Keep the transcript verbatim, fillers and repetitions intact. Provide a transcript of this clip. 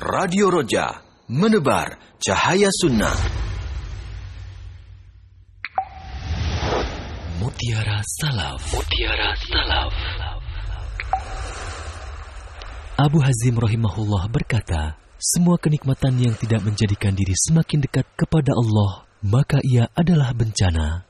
Radio Roja, menebar cahaya sunnah. Mutiara Salaf. Mutiara Salaf. Abu Hazim rahimahullah berkata, semua kenikmatan yang tidak menjadikan diri semakin dekat kepada Allah, maka ia adalah bencana.